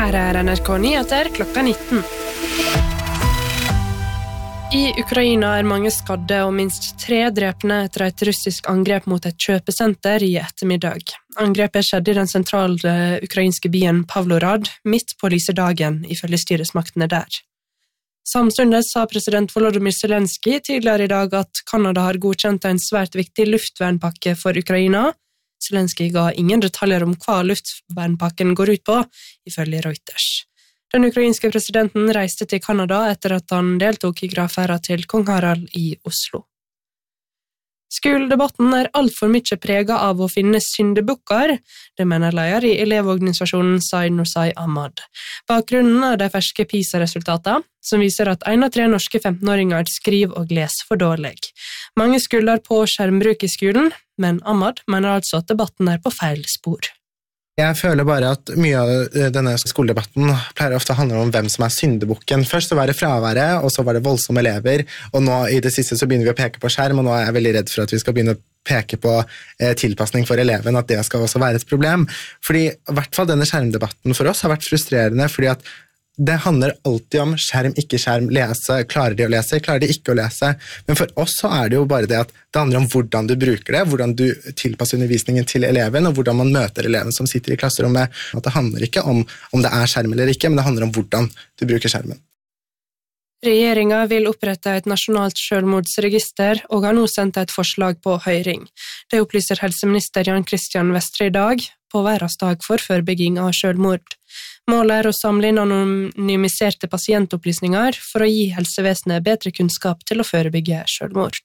Her NRK Nyheter klokka 19. I Ukraina mange skadde og minst 3 drepne etter et russisk angrep mot et kjøpesenter i ettermiddag. Angrepet skjedde i den sentrale ukrainske byen Pavlorad, midt på lysedagen, ifølge styresmaktene der. Samtidig sa president Volodymyr Zelensky tidligere i dag at Kanada har godkjent en svært viktig luftvernpakke for Ukraina. Zelensky ga ingen detaljer om hva luftvernpakken går ut på, ifølge Reuters. Den ukrainske presidenten reiste til Kanada etter at han deltok i gravferda til kong Harald i Oslo. Skoledebatten alt for mye preget av å finne syndebukker, det mener leder i elevorganisasjonen Zaid Nursai Ahmad. Bakgrunnen de ferske PISA-resultatene, som viser at 1 av 3 norske 15-åringer skriver og leser for dårlig. Mange skulder på skjermbruk i skolen, men Ahmad mener altså at debatten på feil spor. Jeg føler bare at mye av denne skoledebatten pleier ofte å handle om hvem som syndebukken. Først så var det fraværet, og så var det voldsomme elever, og nå i det siste så begynner vi å peke på skjerm, og nå er jeg veldig redd for at vi skal begynne å peke på tilpasning for eleven, at det skal også være et problem. Fordi i hvert fall denne skjermdebatten for oss har vært frustrerende, fordi at det handler alltid om skjerm, ikke skjerm, lese, klarer de å lese, klarer de ikke å lese. Men for oss så det jo bare det at det handler om hvordan du bruker det, hvordan du tilpasser undervisningen til eleven, og hvordan man møter eleven som sitter i klasserommet. At det handler ikke om det skjerm eller ikke, men det handler om hvordan du bruker skjermen. Regjeringen vil opprette et nasjonalt selvmordsregister og har nå sendt et forslag på høring. Det opplyser helseminister Jan Christian Vestre i dag, på verdens dag for forebygging av selvmord. Målet å samle inn anonymiserte pasientopplysninger for å gi helsevesenet bedre kunnskap til å forebygge selvmord.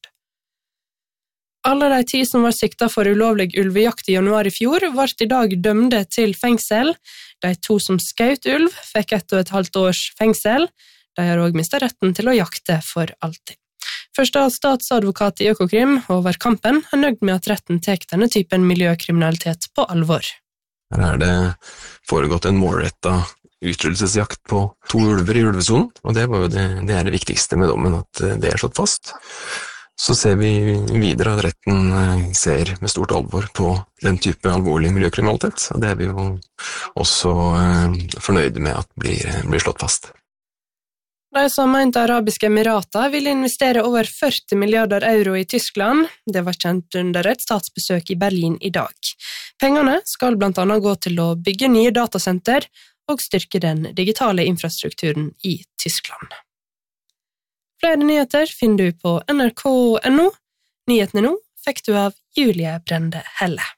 Alle de 10 som var siktet for ulovlig ulvejakt i januar i fjor, ble i dag dømte til fengsel. De 2 som skjøt ulv fikk 1,5 års fengsel. De har også mistet retten til å jakte for alltid. Første statsadvokat i Økokrim, Håvard Kampen, nøyd med at retten tar denne typen miljøkriminalitet på alvor. Her det foregått en målrettet utryddelsesjakt på 2 ulver i ulvesonen, og det var jo det viktigste med dommen, at det slått fast. Så ser vi videre at retten ser med stort alvor på den type alvorlig miljøkriminalitet, og det vi jo også fornøyde med at blir slått fast. De Sammenvevde Arabiske Emirater vil investere over 40 milliarder euro i Tyskland. Det var kjent under et statsbesøk i Berlin i dag. Pengene skal blant annet gå til å bygge nye datasenter og styrke den digitale infrastrukturen i Tyskland. Flere nyheter finner du på nrk.no. Nyhetene nå fikk du av Julie Brende Helle.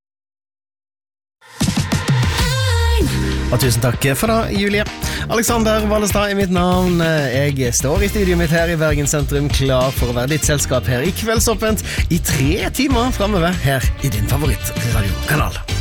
Og tusen takk for det, Julie. Alexander Wallestad mitt navn. Jeg står i studioet mitt her i Bergen sentrum, klar for å være ditt selskap her i Kveldsåpent i 3 timer fremover her i din favorittradiokanal.